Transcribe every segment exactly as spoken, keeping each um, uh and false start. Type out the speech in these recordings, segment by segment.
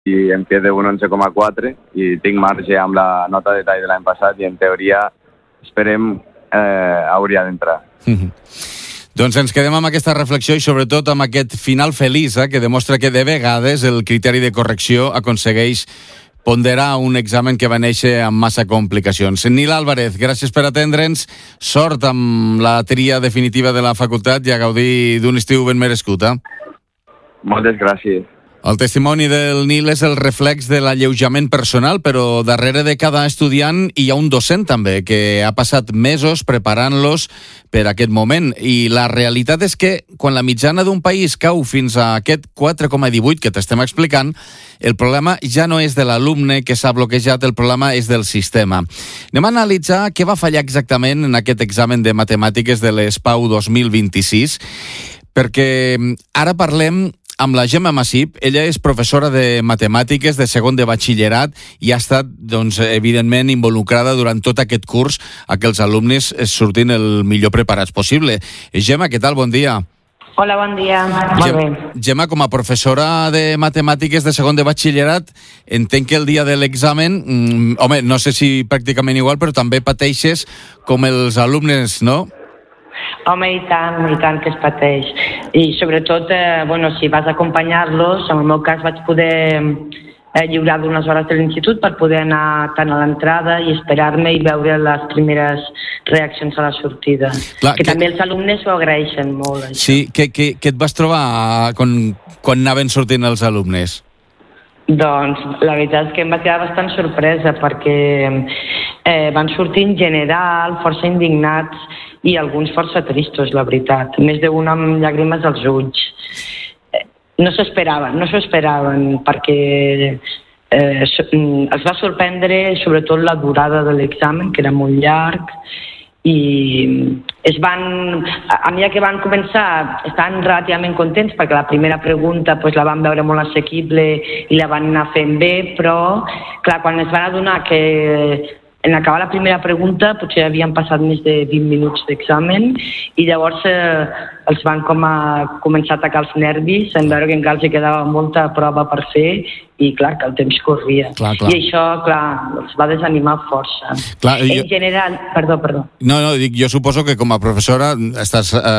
i em quedo un onze coma quatre i tinc marge amb la nota de tall de l'any passat i en teoria esperem eh, hauria d'entrar. Mm-hmm. Doncs ens quedem amb aquesta reflexió i sobretot amb aquest final feliç, eh, que demostra que de vegades el criteri de correcció aconsegueix ponderar un examen que va néixer amb massa complicacions. Nil Álvarez, gràcies per atendre'ns, sort amb la tria definitiva de la facultat i a gaudir d'un estiu ben merescut. Eh? Moltes gràcies. El testimoni del Nil és el reflex de l'alleujament personal, però darrere de cada estudiant hi ha un docent també, que ha passat mesos preparant-los per aquest moment. I la realitat és que quan la mitjana d'un país cau fins a aquest quatre coma divuit que t'estem explicant, el problema ja no és de l'alumne que s'ha bloquejat, el problema és del sistema. Anem a analitzar què va fallar exactament en aquest examen de matemàtiques de l'ESPAU dos mil vint-i-sis, perquè ara parlem amb la Gemma Massip. Ella és professora de matemàtiques de segon de batxillerat i ha estat, doncs, evidentment, involucrada durant tot aquest curs a que els alumnes surtin el millor preparats possible. Gemma, què tal? Bon dia. Hola, bon dia. Molt bé. Gemma, com a professora de matemàtiques de segon de batxillerat, entenc que el dia de l'examen, mm, home, no sé si pràcticament igual, però també pateixes com els alumnes, no? Home, i tant, i tant que es pateix. I sobretot, eh, bueno, si vas a acompanyar-los, en el meu cas vaig poder eh, lliurar d'unes hores de l'institut per poder anar tant a l'entrada i esperar-me i veure les primeres reaccions a la sortida. Clar, que, que també els alumnes ho agraeixen molt. Això. Sí, què, què, què et vas trobar quan, quan anaven sortint els alumnes? Doncs la veritat és que em va quedar bastant sorpresa perquè eh, van sortir en general força indignats i alguns força tristos, la veritat. Més d'un amb llàgrimes als ulls. Eh, no s'esperaven, no s'ho esperaven perquè eh, els va sorprendre sobretot la durada de l'examen, que era molt llarg, i es van, a mesura que van començar estaven relativament contents perquè la primera pregunta pues, la van veure molt assequible i la van anar fent bé, però clar, quan es van adonar que en acabar la primera pregunta potser havien passat més de vint minuts d'examen i llavors eh, els van com a començar a atacar els nervis en veure que encara els quedava molta prova per fer i clar, que el temps corria. Clar, clar. I això, clar, els va desanimar força. Clar, en jo... general... Perdó, perdó. No, no, dic, jo suposo que com a professora estàs eh,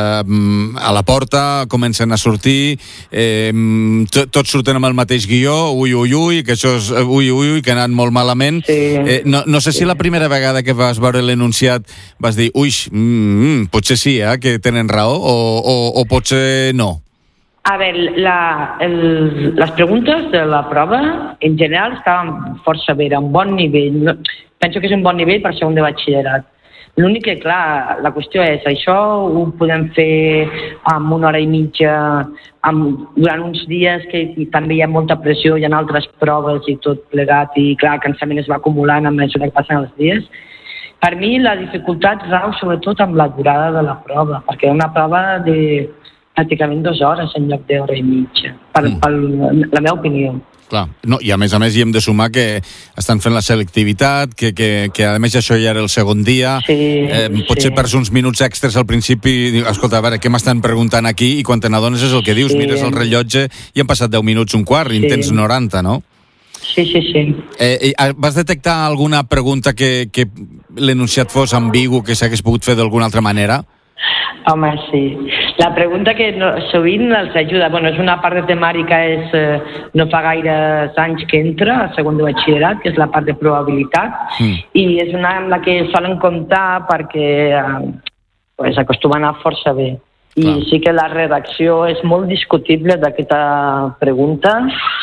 a la porta, comencen a sortir, eh, to, tots surten amb el mateix guió, ui, ui, ui, que això és ui, ui, ui, que ha anat molt malament. Sí. Eh, no, no sé si la primera vegada que vas veure l'enunciat vas dir, ui, mm, potser sí, eh, que tenen raó, o, o, o potser no. A veure, la, el, les preguntes de la prova en general estaven força bé, era un bon nivell. No, penso que és un bon nivell per segon de batxillerat. L'únic que, clar, la qüestió és això ho podem fer amb una hora i mitja, amb, durant uns dies que també hi ha molta pressió, hi ha altres proves i tot plegat, i clar, el cansament es va acumulant a mesura que passen els dies. Per mi la dificultat rau sobretot amb la durada de la prova, perquè era una prova de pràcticament dues hores en lloc d'hora i mitja, per, mm. per la meva opinió. Clar. No, i a més a més hi hem de sumar que estan fent la selectivitat, que, que, que a més això ja era el segon dia, sí, eh, potser sí. perds uns minuts extres al principi, escolta, a veure, què m'estan preguntant aquí? I quan te n'adones és el que dius, sí. Mires el rellotge i han passat deu minuts, un quart, i en tens noranta, no? Sí, sí, sí. Eh, vas detectar alguna pregunta que, que l'enunciat fos ambigu, que s'hagués pogut fer d'alguna altra manera? Home, sí. La pregunta que no, sovint els ajuda, bueno, és una part de temàrica, és, eh, no fa gaires anys que entra a segon de batxillerat, que és la part de probabilitat, mm. i és una amb la que solen comptar perquè eh, pues, acostuma a anar força bé. I Clar. Sí que la redacció és molt discutible d'aquesta pregunta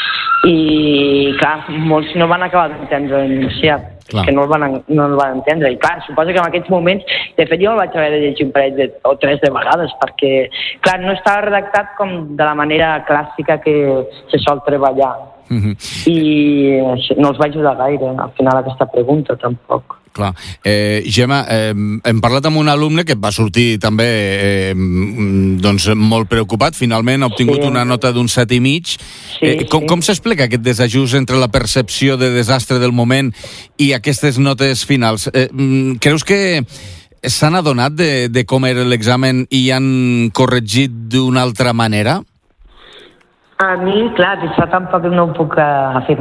i, clar, molts no van acabar d'entendre l'enunciat. Clar. Que no el, van, no el van entendre. I clar, suposo que en aquests moments, de fet jo el vaig haver de llegir un parell de, o tres de vegades, perquè, clar, no estava redactat com de la manera clàssica que se sol treballar. Mm-hmm. I no els va ajudar gaire, al final, aquesta pregunta, tampoc. Clar. Eh, Gemma, eh, hem parlat amb un alumne que va sortir també eh, doncs molt preocupat. Finalment ha obtingut sí. una nota d'un set i mig. Sí, eh, com sí. com s'explica aquest desajust entre la percepció de desastre del moment i aquestes notes finals? Eh, creus que s'han adonat de, de com era l'examen i han corregit d'una altra manera? A mi, clar, això tampoc no ho puc afirmar.